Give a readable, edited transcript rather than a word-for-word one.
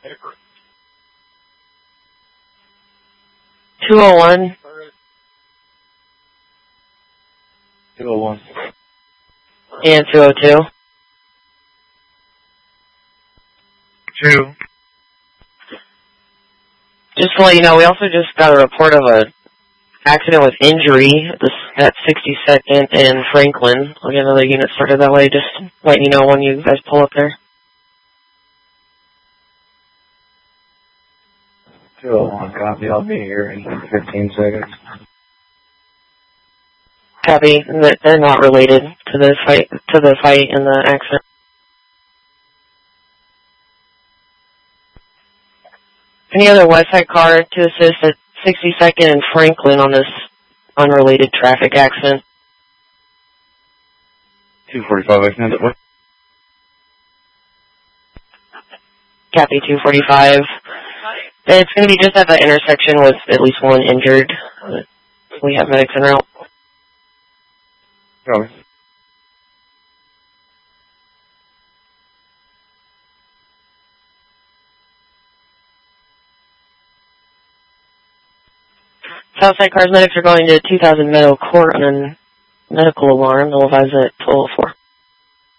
201. 201. And 202. 2. Just to let you know, we also just got a report of a accident with injury at 62nd and Franklin. I'll get another unit started that way, just letting you know when you guys pull up there. 201, copy. I'll be here in 15 seconds. Copy. They're not related to the fight and the accident. Any other Westside car to assist at 62nd and Franklin on this unrelated traffic accident? 245, I can end it with. Copy, 245. It's going to be just at the intersection with at least one injured. We have medics en route. Copy. Southside cars medics are going to 2000 Meadow Court on a medical alarm. They'll advise at 12:04.